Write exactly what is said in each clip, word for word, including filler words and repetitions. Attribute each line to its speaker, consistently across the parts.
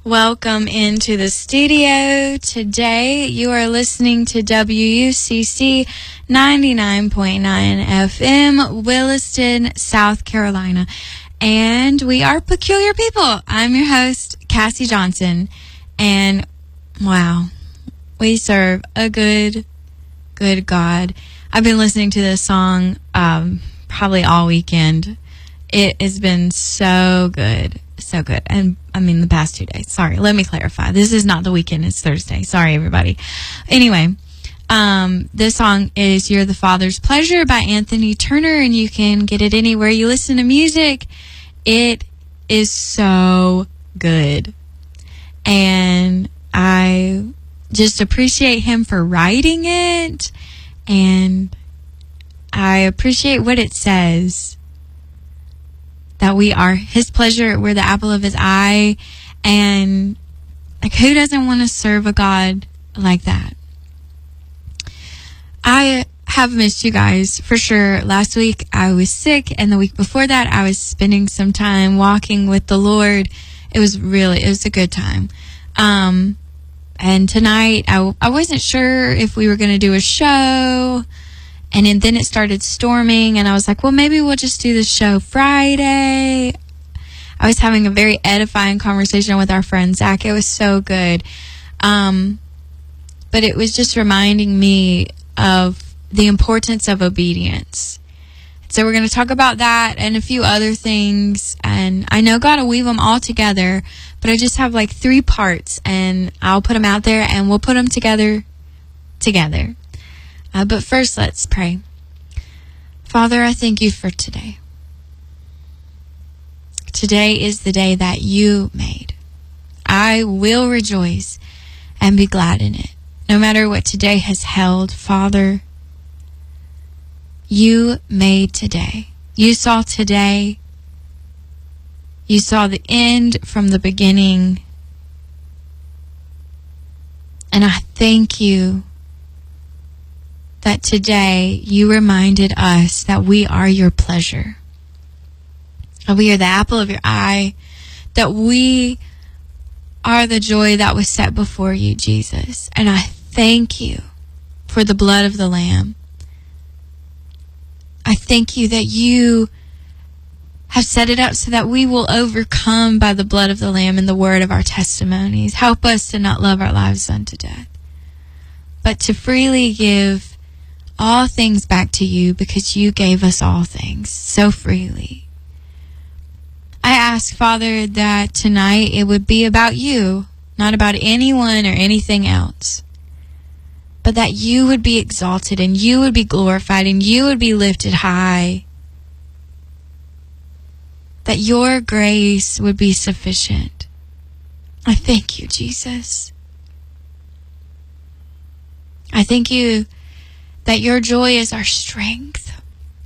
Speaker 1: Welcome into the studio. Today you are listening to W U C C ninety-nine point nine F M, Williston, South Carolina. And we are Peculiar People. I'm your host, Cassie Johnson. And wow, we serve a good, good God. I've been listening to this song um, probably all weekend. It has been so good. So good. And I mean the past two days. Sorry, let me clarify. This is not the weekend, it's Thursday. Sorry, everybody. Anyway, um, this song is You're the Father's Pleasure by Anthony Turner, and you can get it anywhere you listen to music. It is so good. And I just appreciate him for writing it, and I appreciate what it says. That we are his pleasure, we're the apple of his eye, and like, who doesn't want to serve a God like that? I have missed you guys for sure. Last week I was sick, and the week before that I was spending some time walking with the Lord. It was really, it was a good time. Um, and tonight I, I wasn't sure if we were going to do a show. And then it started storming, and I was like, well, maybe we'll just do the show Friday. I was having a very edifying conversation with our friend Zach. It was so good. Um, but it was just reminding me of the importance of obedience. So we're going to talk about that and a few other things. And I know God will weave them all together, but I just have like three parts, and I'll put them out there, and we'll put them together together. Uh, but first, let's pray. Father, I thank you for today. Today is the day that you made. I will rejoice and be glad in it. No matter what today has held, Father, you made today. You saw today. You saw the end from the beginning. And I thank you that today you reminded us that we are your pleasure. That we are the apple of your eye. That we are the joy that was set before you, Jesus. And I thank you for the blood of the Lamb. I thank you that you have set it up so that we will overcome by the blood of the Lamb and the word of our testimonies. Help us to not love our lives unto death, but to freely give all things back to you, because you gave us all things so freely. I ask, Father, that tonight it would be about you, not about anyone or anything else, but that you would be exalted and you would be glorified and you would be lifted high, that your grace would be sufficient. I thank you, Jesus. I thank you that your joy is our strength.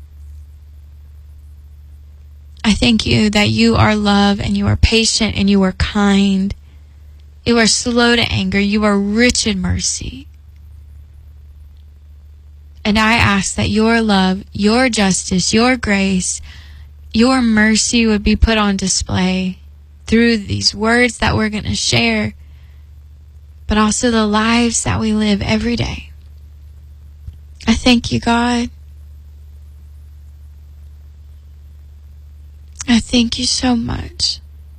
Speaker 1: I thank you that you are love, and you are patient, and you are kind. You are slow to anger. You are rich in mercy. And I ask that your love, your justice, your grace, your mercy would be put on display through these words that we're going to share, but also the lives that we live every day. I thank you, God. I thank you so much.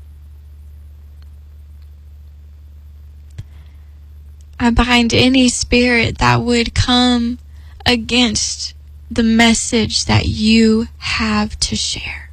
Speaker 1: I bind any spirit that would come against the message that you have to share.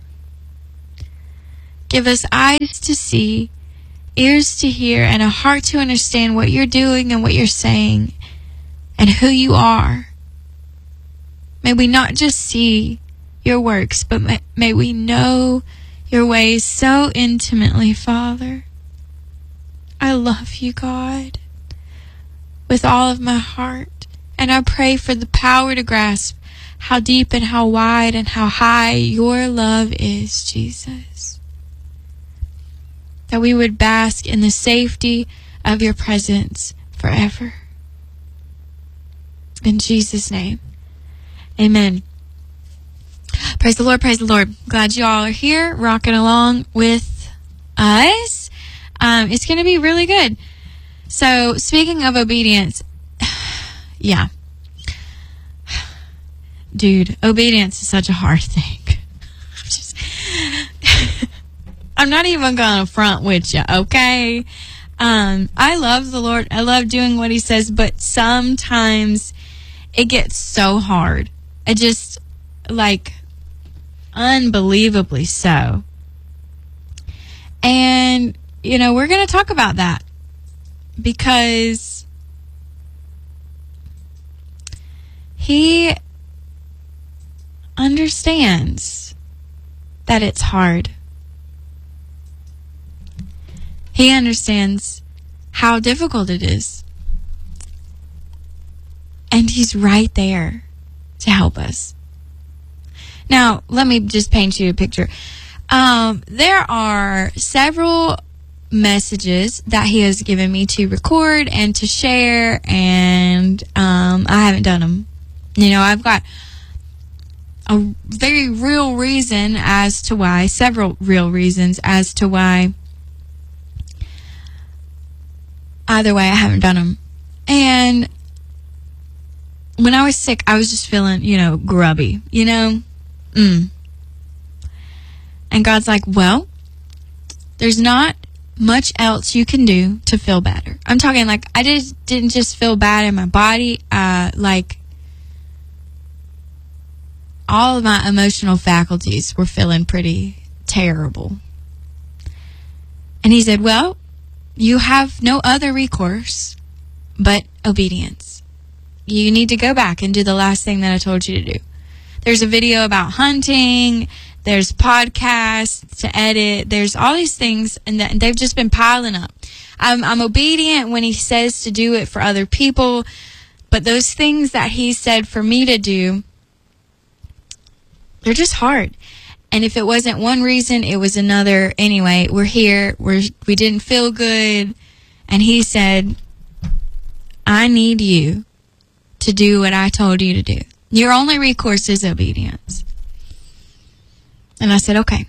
Speaker 1: Give us eyes to see, ears to hear, and a heart to understand what you're doing and what you're saying and who you are. May we not just see your works, but may, may we know your ways so intimately, Father. I love you, God, with all of my heart. And I pray for the power to grasp how deep and how wide and how high your love is, Jesus. That we would bask in the safety of your presence forever. In Jesus' name. Amen. Praise the Lord, praise the Lord. Glad you all are here, rocking along with us. Um, it's going to be really good. So, speaking of obedience, yeah. Dude, obedience is such a hard thing. Just, I'm not even going to front with you, okay? Um, I love the Lord. I love doing what he says, but sometimes it gets so hard. It just, like, unbelievably so. And, you know, we're going to talk about that because he understands that it's hard. He understands how difficult it is. And he's right there to help us. Now, let me just paint you a picture. Um, there are several messages that he has given me to record and to share, and um, I haven't done them. You know, I've got a very real reason as to why, several real reasons as to why, either way, I haven't done them. And when I was sick, I was just feeling, you know, grubby, you know? Mm. And God's like, well, there's not much else you can do to feel better. I'm talking like, I just didn't just feel bad in my body. Uh, like, all of my emotional faculties were feeling pretty terrible. And he said, well, you have no other recourse but obedience. You need to go back and do the last thing that I told you to do. There's a video about hunting. There's podcasts to edit. There's all these things, and that, they've just been piling up. I'm, I'm obedient when he says to do it for other people, but those things that he said for me to do, they're just hard. And if it wasn't one reason, it was another. Anyway, we're here. We're, we didn't feel good. And he said, I need you to do what I told you to do. Your only recourse is obedience. And I said, okay.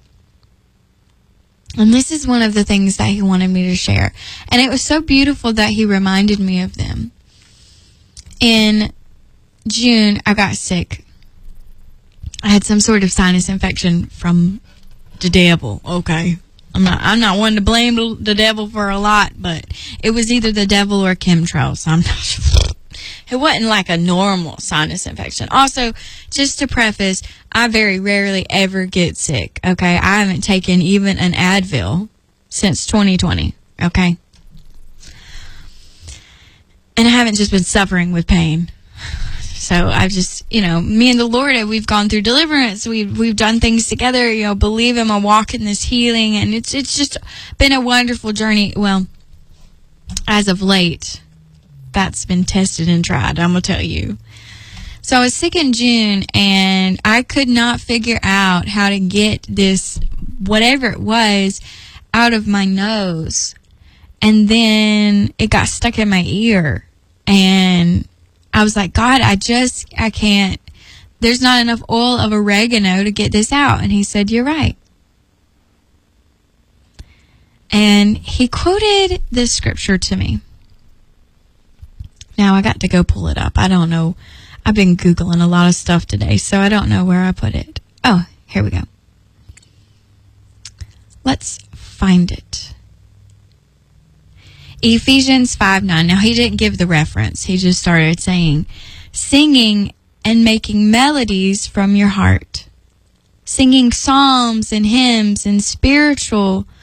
Speaker 1: And this is one of the things that he wanted me to share. And it was so beautiful that he reminded me of them. In June, I got sick. I had some sort of sinus infection from the devil. Okay. I'm not I'm not one to blame the devil for a lot, but it was either the devil or chemtrails. I'm not sure. It wasn't like a normal sinus infection. Also, just to preface, I very rarely ever get sick, okay? I haven't taken even an Advil since twenty twenty, okay? And I haven't just been suffering with pain. So I've just, you know, me and the Lord, we've gone through deliverance. We've, we've done things together, you know, believe in my walk in this healing. And it's, it's just been a wonderful journey. Well, as of late, that's been tested and tried, I'm going to tell you. So I was sick in June, and I could not figure out how to get this, whatever it was, out of my nose. And then it got stuck in my ear. And I was like, God, I just, I can't, there's not enough oil of oregano to get this out. And he said, you're right. And he quoted this scripture to me. Now, I got to go pull it up. I don't know. I've been Googling a lot of stuff today, so I don't know where I put it. Oh, here we go. Let's find it. Ephesians five nine. Now, he didn't give the reference. He just started saying, singing and making melodies from your heart. Singing psalms and hymns and spiritual